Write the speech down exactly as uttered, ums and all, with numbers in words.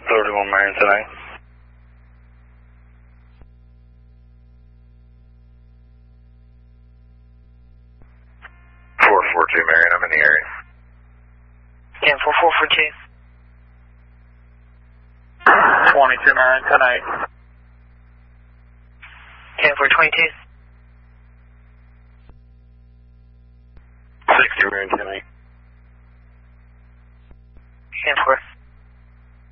thirty-one Marion tonight. four four two Marion, I'm in the area. ten four four four two. twenty-two Marion tonight. ten four twenty-two. sixty Marion tonight. ten four.